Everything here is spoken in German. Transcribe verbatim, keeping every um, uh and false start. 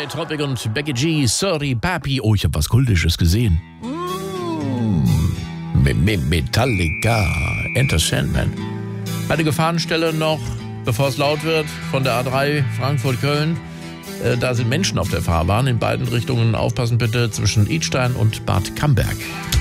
J Tropic und Becky G, Sorry Papi. Oh, ich habe was Kultisches gesehen. Mm. Metallica, Enter Sandman. Eine Gefahrenstelle noch, bevor es laut wird, von der A drei Frankfurt-Köln. Äh, da sind Menschen auf der Fahrbahn in beiden Richtungen. Aufpassen bitte, zwischen Idstein und Bad Camberg.